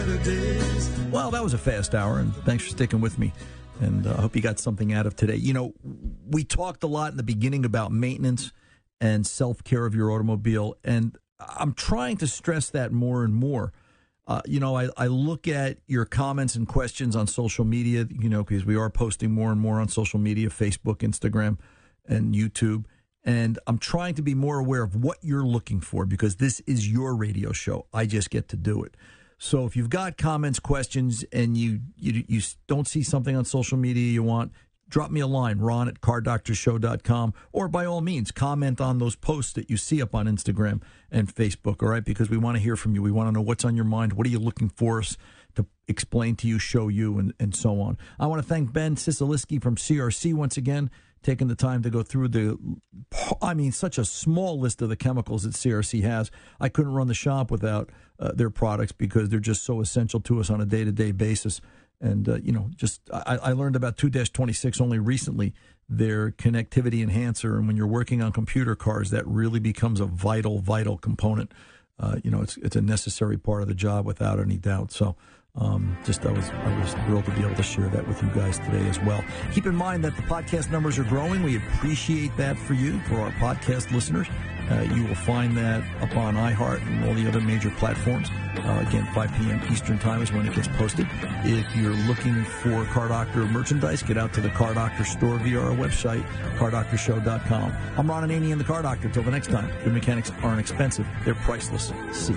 better days. Well, that was a fast hour, and thanks for sticking with me. And I hope you got something out of today. You know, we talked a lot in the beginning about maintenance and self-care of your automobile, and I'm trying to stress that more and more. I look at your comments and questions on social media, because we are posting more and more on social media, Facebook, Instagram, and YouTube. And I'm trying to be more aware of what you're looking for, because this is your radio show. I just get to do it. So if you've got comments, questions, and you don't see something on social media you want, drop me a line, ron@cardoctorshow.com, or by all means, comment on those posts that you see up on Instagram and Facebook, all right? Because we want to hear from you. We want to know what's on your mind. What are you looking for us to explain to you, show you, and so on. I want to thank Ben Sisiliski from CRC once again, taking the time to go through such a small list of the chemicals that CRC has. I couldn't run the shop without their products, because they're just so essential to us on a day-to-day basis. And, I learned about 2-26 only recently, their connectivity enhancer. And when you're working on computer cards, that really becomes a vital, vital component. It's a necessary part of the job without any doubt. So I was thrilled to be able to share that with you guys today as well. Keep in mind that the podcast numbers are growing. We appreciate that for you, for our podcast listeners. You will find that up on iHeart and all the other major platforms. Again, 5 p.m. Eastern Time is when it gets posted. If you're looking for Car Doctor merchandise, get out to the Car Doctor store via our website, cardoctorshow.com. I'm Ron Ananian, the Car Doctor. Till the next time, good mechanics aren't expensive. They're priceless. See you.